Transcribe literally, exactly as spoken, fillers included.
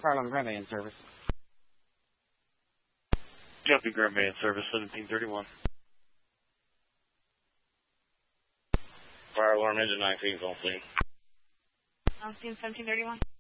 Fire alarm Grand Bay in service. Copy, Grand Bay in service, seventeen thirty-one. Fire alarm engine nineteen is on scene. On scene seventeen thirty-one.